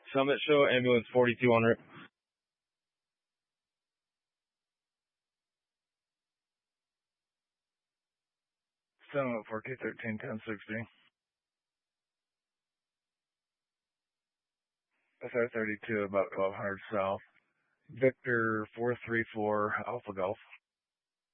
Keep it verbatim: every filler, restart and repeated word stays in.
Summit Show, ambulance forty-two on route. Summit four two thirteen ten sixty. S R thirty-two about twelve hundred south. Victor four three four Alpha Golf.